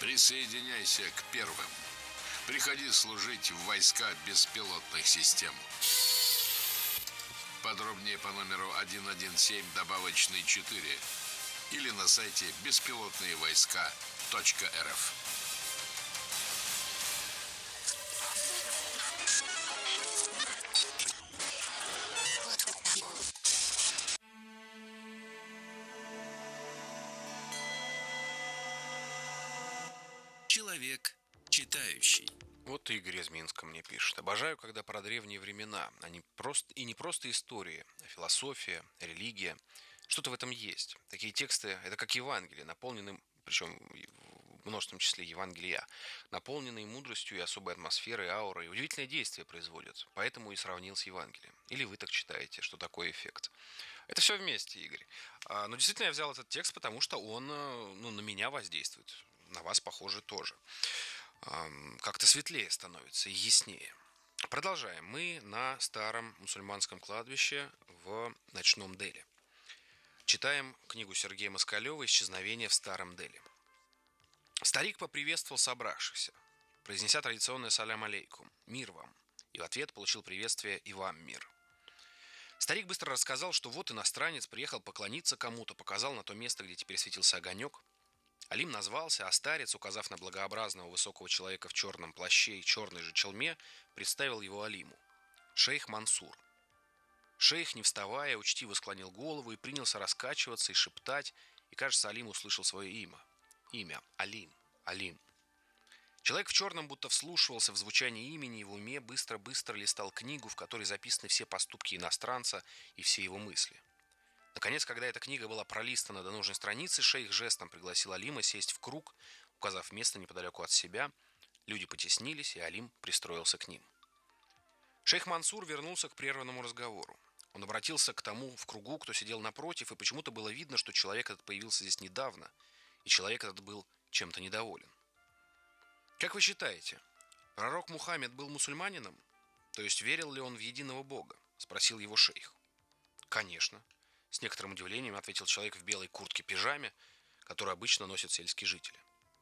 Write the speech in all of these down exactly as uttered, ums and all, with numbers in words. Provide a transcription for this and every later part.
Присоединяйся к первым. Приходи служить в войска беспилотных систем. Подробнее по номеру один один семь добавочный четыре или на сайте беспилотные войска точка эр эф. Человек читающий. Вот Игорь из Минска мне пишет. Обожаю, когда про древние времена. Они просто, и не просто история, а философия, религия. Что-то в этом есть. Такие тексты, это как Евангелие, наполненным, причем в множественном числе Евангелия, наполненные мудростью и особой атмосферой, аурой. Удивительное действие производят. Поэтому и сравнил с Евангелием. Или вы так читаете, что такое эффект. Это все вместе, Игорь. А, но действительно я взял этот текст, потому что он ну, на меня воздействует. На вас, похоже, тоже. Как-то светлее становится и яснее. Продолжаем. Мы на старом мусульманском кладбище в ночном Дели. Читаем книгу Сергея Москалева «Исчезновение в старом Дели». Старик поприветствовал собравшихся, произнеся традиционное «салям алейкум» – «мир вам», и в ответ получил приветствие «и вам мир». Старик быстро рассказал, что вот иностранец приехал поклониться кому-то, показал на то место, где теперь светился огонек. Алим назвался, а старец, указав на благообразного высокого человека в черном плаще и черной же челме, представил его Алиму. Шейх Мансур. Шейх, не вставая, учтиво склонил голову и принялся раскачиваться и шептать, и, кажется, Алим услышал свое имя. Имя. Алим. Алим. Человек в черном будто вслушивался в звучание имени и в уме быстро-быстро листал книгу, в которой записаны все поступки иностранца и все его мысли. Наконец, когда эта книга была пролистана до нужной страницы, шейх жестом пригласил Алима сесть в круг, указав место неподалеку от себя. Люди потеснились, и Алим пристроился к ним. Шейх Мансур вернулся к прерванному разговору. Он обратился к тому в кругу, кто сидел напротив, и почему-то было видно, что человек этот появился здесь недавно, и человек этот был чем-то недоволен. Как вы считаете, пророк Мухаммед был мусульманином? То есть верил ли он в единого Бога? Спросил его шейх. Конечно. С некоторым удивлением ответил человек в белой куртке-пижаме, которую обычно носят сельские жители.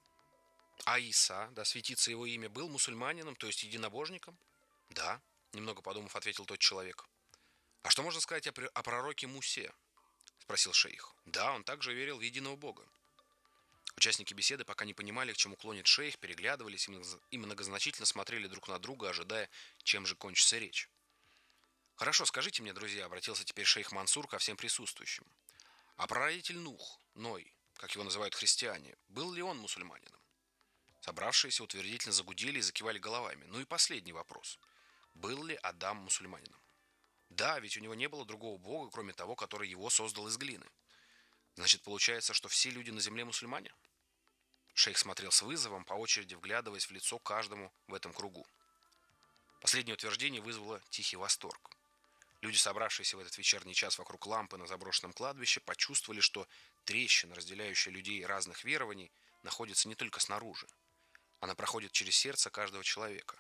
А Иса, да светится его имя, был мусульманином, то есть единобожником? Да, немного подумав, ответил тот человек. А что можно сказать о, о пророке Мусе? Спросил шейх. Да, он также верил в единого Бога. Участники беседы пока не понимали, к чему клонит шейх, переглядывались и многозначительно смотрели друг на друга, ожидая, чем же кончится речь. «Хорошо, скажите мне, друзья», — обратился теперь шейх Мансур ко всем присутствующим. «А прародитель Нух, Ной, как его называют христиане, был ли он мусульманином?» Собравшиеся утвердительно загудели и закивали головами. Ну и последний вопрос. Был ли Адам мусульманином? Да, ведь у него не было другого бога, кроме того, который его создал из глины. Значит, получается, что все люди на земле мусульмане? Шейх смотрел с вызовом, по очереди вглядываясь в лицо каждому в этом кругу. Последнее утверждение вызвало тихий восторг. Люди, собравшиеся в этот вечерний час вокруг лампы на заброшенном кладбище, почувствовали, что трещина, разделяющая людей разных верований, находится не только снаружи. Она проходит через сердце каждого человека.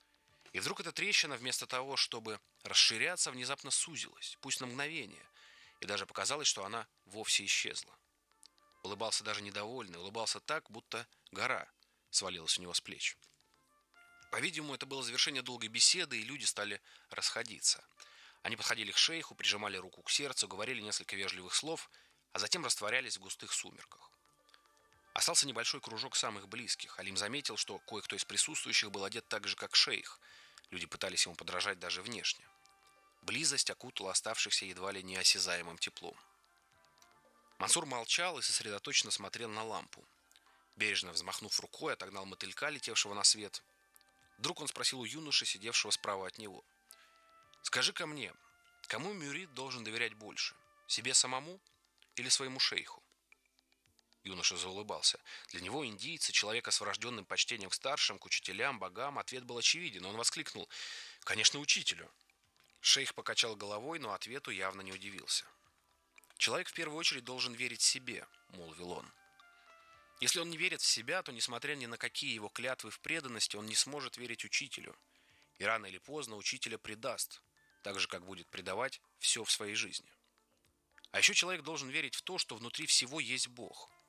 И вдруг эта трещина, вместо того, чтобы расширяться, внезапно сузилась, пусть на мгновение, и даже показалось, что она вовсе исчезла. Улыбался даже недовольный, улыбался так, будто гора свалилась у него с плеч. По-видимому, это было завершение долгой беседы, и люди стали расходиться. Они подходили к шейху, прижимали руку к сердцу, говорили несколько вежливых слов, а затем растворялись в густых сумерках. Остался небольшой кружок самых близких. Алим заметил, что кое-кто из присутствующих был одет так же, как шейх. Люди пытались ему подражать даже внешне. Близость окутала оставшихся едва ли неосязаемым теплом. Мансур молчал и сосредоточенно смотрел на лампу. Бережно взмахнув рукой, отогнал мотылька, летевшего на свет. Вдруг он спросил у юноши, сидевшего справа от него. «Скажи-ка мне, кому мюрид должен доверять больше? Себе самому или своему шейху?» Юноша заулыбался. Для него, индийца, человека с врожденным почтением к старшим, к учителям, богам, ответ был очевиден. Он воскликнул: «Конечно, учителю». Шейх покачал головой, но ответу явно не удивился. «Человек в первую очередь должен верить себе», — молвил он. «Если он не верит в себя, то, несмотря ни на какие его клятвы в преданности, он не сможет верить учителю. И рано или поздно учителя предаст, так же, как будет предавать все в своей жизни. А еще человек должен верить в то, что внутри всего есть Бог.